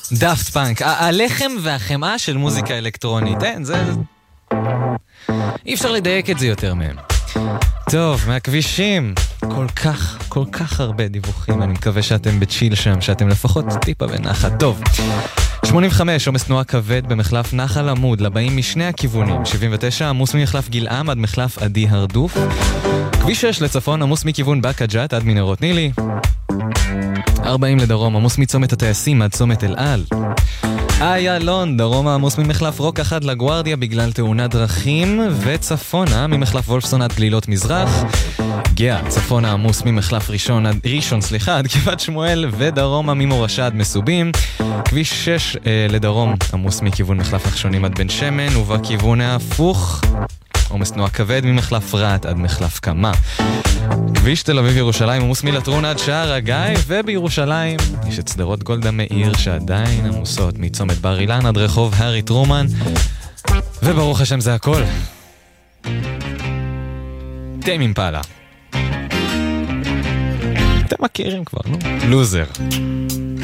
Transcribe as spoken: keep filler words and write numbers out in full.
דאפט פאנק, הלחם והחמאה של מוזיקה אלקטרונית, אין, זה... אי אפשר לדייק את זה יותר מהם. טוב, מהכבישים, כל כך, כל כך הרבה דיווחים, אני מקווה שאתם בצ'יל שם, שאתם לפחות טיפה בנחת. טוב, שמונים וחמש, עומס תנועה כבד במחלף נחל עמוד, לבאים משני הכיוונים, שבעים ותשע, עמוס ממחלף גלעם עד מחלף עדי הרדוף, כביש שש לצפון, עמוס מכיוון בקה ג'ת עד מנהרות נילי, ארבעים לדרום, עמוס מצומת הטייסים עד צומת אל על, איילון, דרום עמוס ממחלף רוק אחד לגוארדיה בגלל תאונת דרכים, וצפונה ממחלף וולפסון עד גלילות מזרח, גאה, צפונה עמוס ממחלף ראשון עד ראשון, סליחה, עד גבעת שמואל, ודרומה ממורשה עד מסובים, כביש שש אה, לדרום, עמוס מכיוון מחלף נחשונים עד בן שמן, ובכיוון ההפוך, עומס תנועה כבד ממחלף רעת עד מחלף קמה. כביש תל אביב ירושלים עמוס מלטרון עד שער הגיא, ובירושלים יש את סדרות גולדה מאיר שעדיין עמוסות מצומת בר אילן עד רחוב הארי טרומן, וברוך השם זה הכל. טיימ אימפלה, אתם מכירים כבר, נו? לוזר.